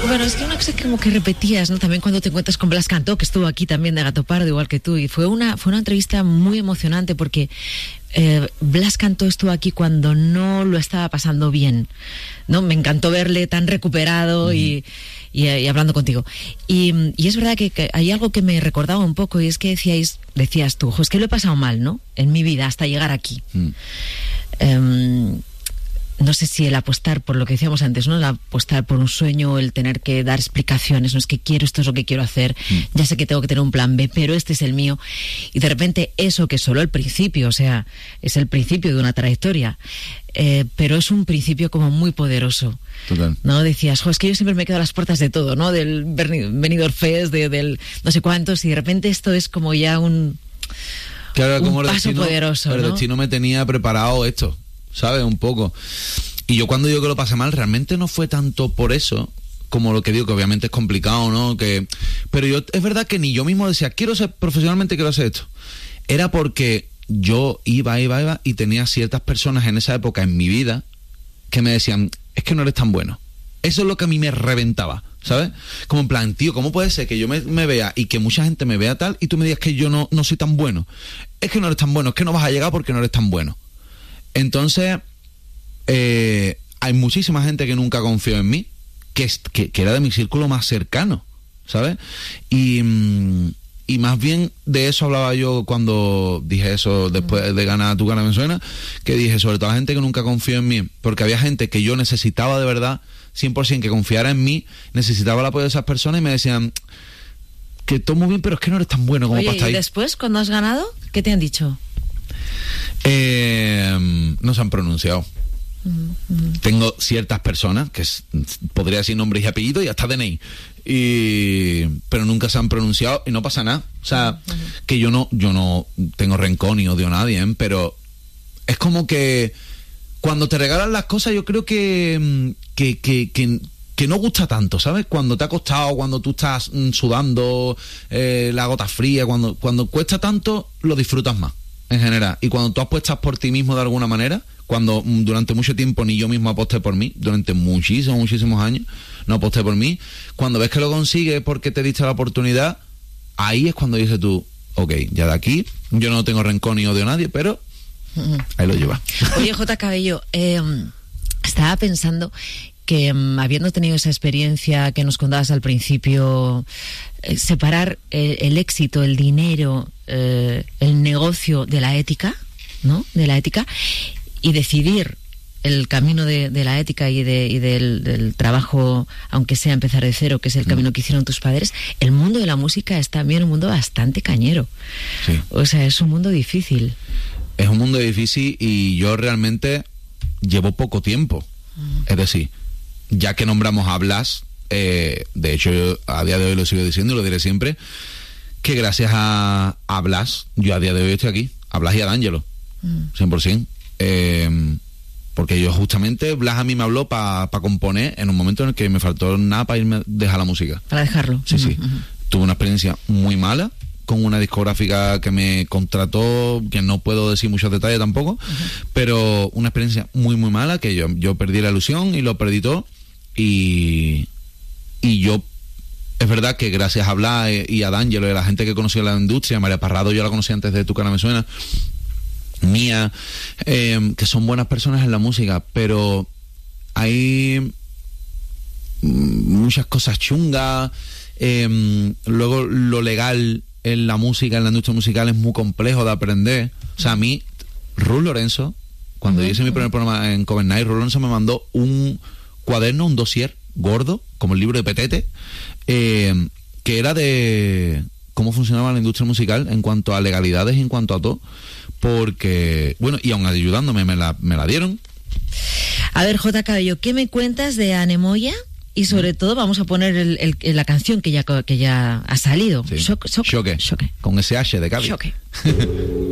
Bueno, es que una cosa que como que repetías, ¿no? También cuando te encuentras con Blas Cantó, que estuvo aquí también de Gato Pardo, igual que tú, y fue una entrevista muy emocionante porque Blas Cantó estuvo aquí cuando no lo estaba pasando bien, ¿no? Me encantó verle tan recuperado y hablando contigo. Y es verdad que hay algo que me recordaba un poco, y es que decías tú, es que lo he pasado mal, ¿no? En mi vida, hasta llegar aquí. No sé si el apostar por lo que decíamos antes, ¿no? El apostar por un sueño, el tener que dar explicaciones, no es que quiero, esto es lo que quiero hacer, ya sé que tengo que tener un plan B, pero este es el mío. Y de repente eso que es solo el principio, o sea, es el principio de una trayectoria, pero es un principio como muy poderoso. Total. ¿No? Decías, es que yo siempre me quedo a las puertas de todo, ¿no? Del Benidorm Fest, del no sé cuántos, y de repente esto es como ya un paso poderoso, ¿no? El destino me tenía preparado esto, ¿sabes? Un poco. Y yo cuando digo que lo pasé mal, realmente no fue tanto por eso, como lo que digo, que obviamente es complicado, ¿no? Pero yo, es verdad que ni yo mismo decía, profesionalmente quiero hacer esto. Era porque yo iba y tenía ciertas personas en esa época en mi vida que me decían, es que no eres tan bueno. Eso es lo que a mí me reventaba, ¿sabes? Como en plan, tío, ¿cómo puede ser que yo me vea y que mucha gente me vea tal y tú me digas que yo no soy tan bueno? Es que no eres tan bueno, es que no vas a llegar porque no eres tan bueno. Entonces, hay muchísima gente que nunca confió en mí, que era de mi círculo más cercano, ¿sabes? Y más bien de eso hablaba yo cuando dije eso después de ganar Tu Cara Me Suena, que dije sobre todo la gente que nunca confió en mí, porque había gente que yo necesitaba de verdad, 100% que confiara en mí, necesitaba el apoyo de esas personas y me decían que todo muy bien, pero es que no eres tan bueno como para estar ahí. ¿Y después, cuando has ganado, qué te han dicho? No se han pronunciado. Tengo ciertas personas que podría decir nombres y apellidos y hasta DNI, pero nunca se han pronunciado y no pasa nada. O sea, que yo no tengo rencor ni odio a nadie, pero es como que cuando te regalan las cosas, yo creo que no gusta tanto, ¿sabes? Cuando te ha costado, cuando tú estás sudando, la gota fría, cuando cuesta tanto, lo disfrutas más, en general. Y cuando tú apuestas por ti mismo de alguna manera, cuando durante mucho tiempo ni yo mismo aposté por mí, durante muchísimos años no aposté por mí, cuando ves que lo consigues porque te diste la oportunidad, ahí es cuando dices tú, ok, ya de aquí, yo no tengo rencor ni odio a nadie, pero ahí lo lleva. Oye, J. Cabello, estaba pensando que habiendo tenido esa experiencia que nos contabas al principio, separar el éxito, el dinero, el negocio de la ética, ¿no? De la ética, y decidir el camino de la ética y del trabajo, aunque sea empezar de cero, que es el camino que hicieron tus padres. El mundo de la música es también un mundo bastante cañero. Sí. O sea, es un mundo difícil. Es un mundo difícil y yo realmente llevo poco tiempo. Es decir, ya que nombramos a Blas, de hecho yo a día de hoy lo sigo diciendo y lo diré siempre, que gracias a Blas, yo a día de hoy estoy aquí, a Blas y a D'Angelo, 100%. Porque yo justamente, Blas a mí me habló para componer en un momento en el que me faltó nada para irme, dejar la música. Para dejarlo. Sí. Tuve una experiencia muy mala con una discográfica que me contrató, que no puedo decir muchos detalles tampoco, pero una experiencia muy mala, que yo perdí la ilusión y lo perdí todo, y yo, es verdad que gracias a Blas y a D'Angelo y a la gente que conoció la industria, María Parrado yo la conocí antes de Tu Cara Me Suena, Mía, que son buenas personas en la música, pero hay muchas cosas chungas. Luego lo legal en la música, en la industria musical, es muy complejo de aprender. O sea, a mí, Ruth Lorenzo, cuando yo hice mi primer programa en Cover Night, Ruth Lorenzo me mandó un cuaderno, un dossier gordo, como el libro de Petete, que era de cómo funcionaba la industria musical en cuanto a legalidades y en cuanto a todo, porque, bueno, y aún ayudándome me la dieron. A ver, J. Cabello, ¿qué me cuentas de Anemoya? Y sobre todo vamos a poner la canción que ya ha salido. Sí. Choque. Con ese H de Cádiz. Choque.